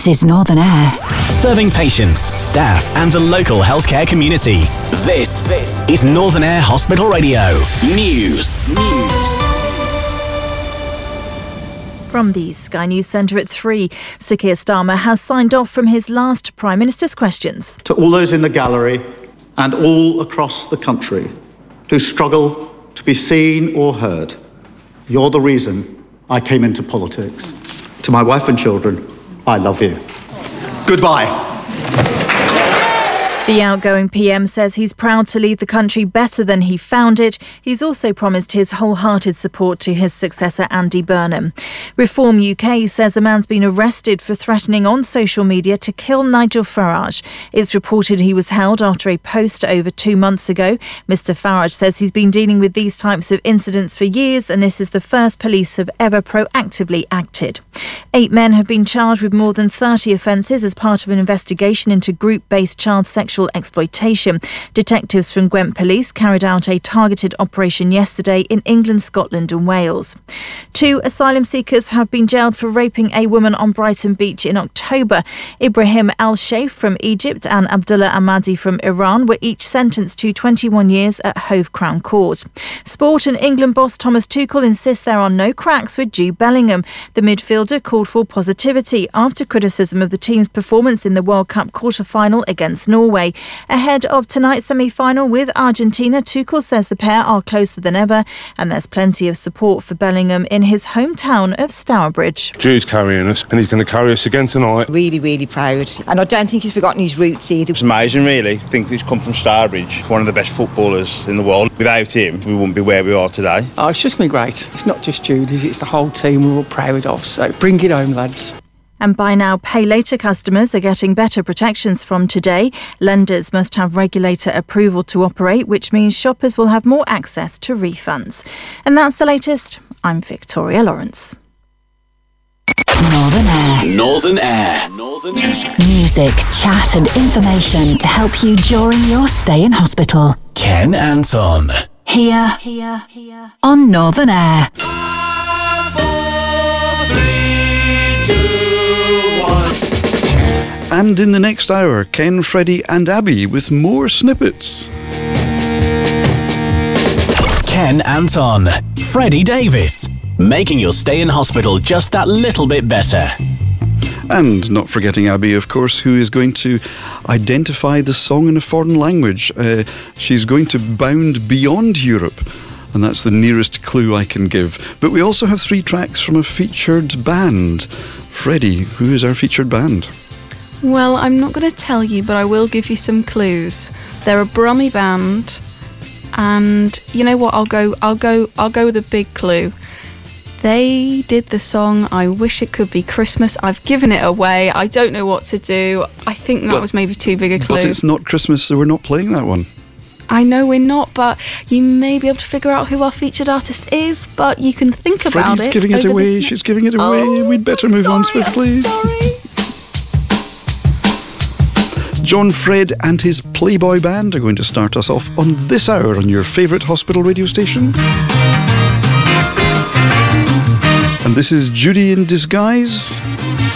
This is Northern Air. Serving patients, staff and the local healthcare community. This is Northern Air Hospital Radio. News. From the Sky News Centre at 3, Sir Keir Starmer has signed off from his last Prime Minister's questions. To all those in the gallery and all across the country who struggle to be seen or heard, you're the reason I came into politics. To my wife and children, I love you. Goodbye. The outgoing PM says he's proud to leave the country better than he found it. He's also promised his wholehearted support to his successor, Andy Burnham. Reform UK says a man's been arrested for threatening on social media to kill Nigel Farage. It's reported he was held after a post over 2 months ago. Mr Farage says he's been dealing with these types of incidents for years, and this is the first police have ever proactively acted. 8 men have been charged with more than 30 offences as part of an investigation into group-based child sexual exploitation. Detectives from Gwent Police carried out a targeted operation yesterday in England, Scotland and Wales. 2 asylum seekers have been jailed for raping a woman on Brighton Beach in October. Ibrahim Al-Sheikh from Egypt and Abdullah Ahmadi from Iran were each sentenced to 21 years at Hove Crown Court. Sport and England boss Thomas Tuchel insists there are no cracks with Jude Bellingham. The midfielder called for positivity after criticism of the team's performance in the World Cup quarter-final against Norway. Ahead of tonight's semi-final with Argentina, Tuchel says the pair are closer than ever and there's plenty of support for Bellingham in his hometown of Stourbridge. Jude's carrying us and he's going to carry us again tonight. Really, really proud. And I don't think he's forgotten his roots either. It's amazing, really. I think he's come from Stourbridge, one of the best footballers in the world. Without him, we wouldn't be where we are today. Oh, it's just been great. It's not just Jude, it's the whole team we're all proud of. So bring it home, lads. And buy now, pay later customers are getting better protections from today. Lenders must have regulator approval to operate, which means shoppers will have more access to refunds. And that's the latest. I'm Victoria Lawrence. Northern Air. Northern Air. Northern Air. Music, chat and information to help you during your stay in hospital. Ken Anton. Here on Northern Air. 5, 4, 3, 2, 1. And in the next hour, Ken, Freddie and Abby with more snippets. Ken Anton. Freddie Davis. Making your stay in hospital just that little bit better. And not forgetting Abby, of course, who is going to identify the song in a foreign language. She's going to bound beyond Europe, and that's the nearest clue I can give. But we also have 3 tracks from a featured band. Freddie, who is our featured band? Well, I'm not going to tell you, but I will give you some clues. They're a Brummie band, and you know what? I'll go with a big clue. They did the song I Wish It Could Be Christmas. I've given it away. I don't know what to do. I think that was maybe too big a clue. But it's not Christmas, so we're not playing that one. I know we're not, but you may be able to figure out who our featured artist is, but you can think about it. Freddie's giving it away. She's giving it away. Oh, We'd better move on swiftly. Sorry. John Fred and his Playboy Band are going to start us off on this hour on your favourite hospital radio station. And this is Judy in Disguise.